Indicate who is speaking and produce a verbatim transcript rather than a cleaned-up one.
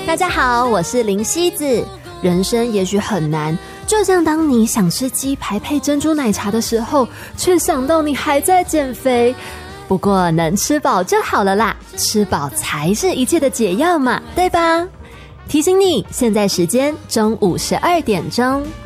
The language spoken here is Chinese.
Speaker 1: 大家好，我是林希子。人生也许很难，就像当你想吃鸡排配珍珠奶茶的时候，却想到你还在减肥。不过能吃饱就好了啦，吃饱才是一切的解药嘛，对吧？提醒你，现在时间中午十二点钟。